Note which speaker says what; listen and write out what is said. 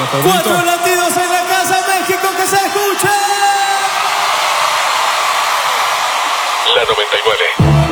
Speaker 1: 4 latidos en la casa, México, que se escuche.
Speaker 2: La 99.